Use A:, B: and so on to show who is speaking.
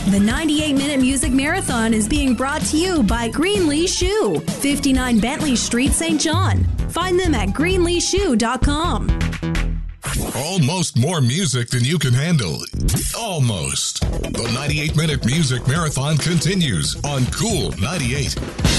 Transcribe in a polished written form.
A: The 98-Minute Music Marathon is being brought to you by Greenlee Shoe, 59 Bentley Street, St. John. Find them at greenleeshoe.com.
B: Almost more music than you can handle. Almost. The 98-Minute Music Marathon continues on Cool 98.